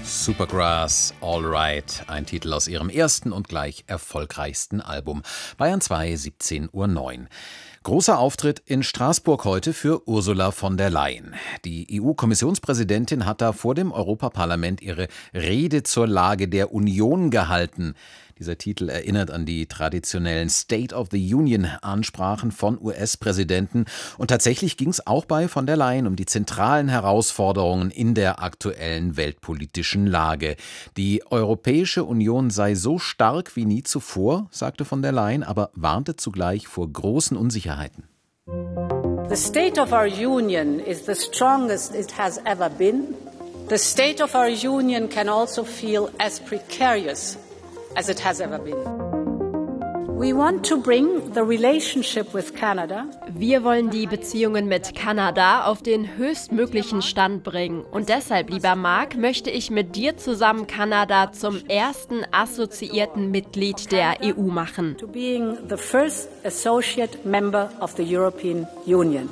Supergrass, Alright, ein Titel aus ihrem ersten und gleich erfolgreichsten Album. Bayern 2, 17:09 Uhr. Großer Auftritt in Straßburg heute für Ursula von der Leyen. Die EU-Kommissionspräsidentin hat da vor dem Europaparlament ihre Rede zur Lage der Union gehalten. Dieser Titel erinnert an die traditionellen State of the Union-Ansprachen von US-Präsidenten. Und tatsächlich ging es auch bei von der Leyen um die zentralen Herausforderungen in der aktuellen weltpolitischen Lage. Die Europäische Union sei so stark wie nie zuvor, sagte von der Leyen, aber warnte zugleich vor großen Unsicherheiten. The state of our union is the strongest it has ever been. The state of our union can also feel as precarious as it has ever been. We want to bring the relationship with Canada. Wir wollen die Beziehungen mit Kanada auf den höchstmöglichen Stand bringen. Und deshalb, lieber Marc, möchte ich mit dir zusammen Kanada zum ersten assoziierten Mitglied der EU machen. To being the first associate member of the European Union.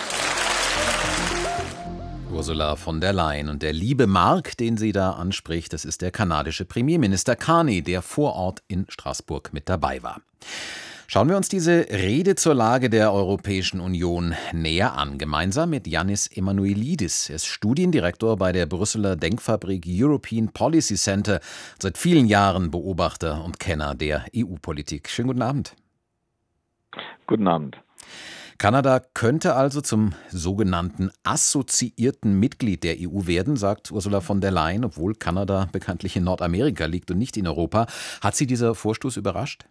Ursula von der Leyen. Und der liebe Marc, den sie da anspricht, das ist der kanadische Premierminister Carney, der vor Ort in Straßburg mit dabei war. Schauen wir uns diese Rede zur Lage der Europäischen Union näher an, gemeinsam mit Yannis Emanuelidis. Er ist Studiendirektor bei der Brüsseler Denkfabrik European Policy Center, seit vielen Jahren Beobachter und Kenner der EU-Politik. Schönen guten Abend. Guten Abend. Kanada könnte also zum sogenannten assoziierten Mitglied der EU werden, sagt Ursula von der Leyen, obwohl Kanada bekanntlich in Nordamerika liegt und nicht in Europa. Hat Sie dieser Vorstoß überrascht?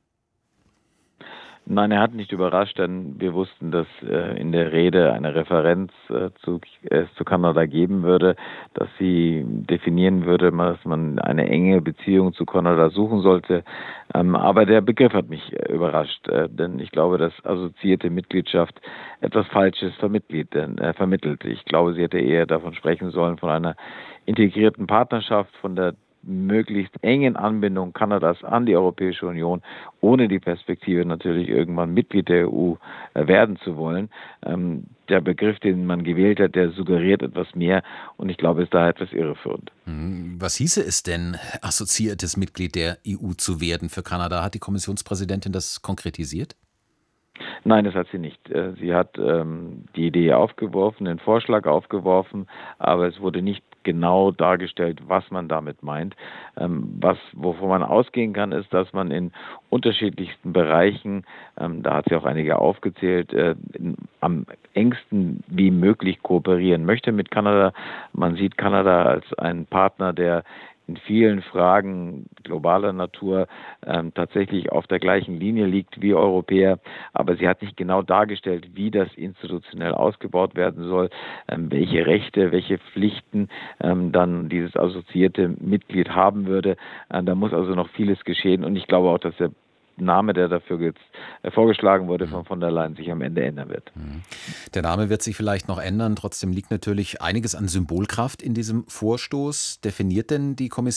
Nein, er hat nicht überrascht, denn wir wussten, dass in der Rede eine Referenz zu Kanada geben würde, dass sie definieren würde, dass man eine enge Beziehung zu Kanada suchen sollte. Aber der Begriff hat mich überrascht, denn ich glaube, dass assoziierte Mitgliedschaft etwas Falsches vermittelt. Ich glaube, sie hätte eher davon sprechen sollen, von einer integrierten Partnerschaft, von der möglichst engen Anbindung Kanadas an die Europäische Union, ohne die Perspektive natürlich irgendwann Mitglied der EU werden zu wollen. Der Begriff, den man gewählt hat, der suggeriert etwas mehr und ich glaube, ist da etwas irreführend. Was hieße es denn, assoziiertes Mitglied der EU zu werden für Kanada? Hat die Kommissionspräsidentin das konkretisiert? Nein, das hat sie nicht. Sie hat die Idee aufgeworfen, den Vorschlag aufgeworfen, aber es wurde nicht genau dargestellt, was man damit meint. Wovon man ausgehen kann, ist, dass man in unterschiedlichsten Bereichen, da hat sie auch einige aufgezählt, am engsten wie möglich kooperieren möchte mit Kanada. Man sieht Kanada als einen Partner, der in vielen Fragen globaler Natur tatsächlich auf der gleichen Linie liegt wie Europäer. Aber sie hat nicht genau dargestellt, wie das institutionell ausgebaut werden soll, welche Rechte, welche Pflichten dann dieses assoziierte Mitglied haben würde. Da muss also noch vieles geschehen. Und ich glaube auch, dass der Name, der dafür jetzt vorgeschlagen wurde von der Leyen, sich am Ende ändern wird. Der Name wird sich vielleicht noch ändern. Trotzdem liegt natürlich einiges an Symbolkraft in diesem Vorstoß. Definiert denn die Kommission